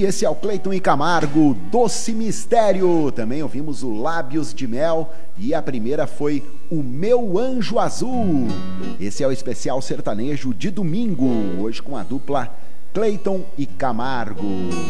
E esse é o Cleiton e Camargo, Doce Mistério. Também ouvimos o Lábios de Mel e a primeira foi O Meu Anjo Azul. Esse é o especial sertanejo de domingo, hoje com a dupla Cleiton e Camargo.